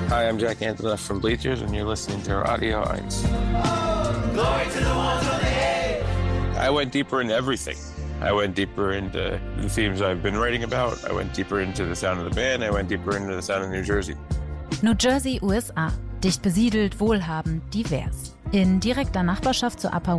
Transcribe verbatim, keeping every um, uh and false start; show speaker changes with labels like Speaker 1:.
Speaker 1: Hi, I'm Jack Antonoff from Bleachers, and you're listening to Radio eins.
Speaker 2: Glory to the ones on the hay.
Speaker 1: I went deeper into everything. I went deeper into the themes I've been writing about. I went deeper into the sound of the band. I went deeper into the sound of New Jersey.
Speaker 3: New Jersey, U S A. Dicht besiedelt, wohlhabend, divers. In direkter Nachbarschaft zur Upper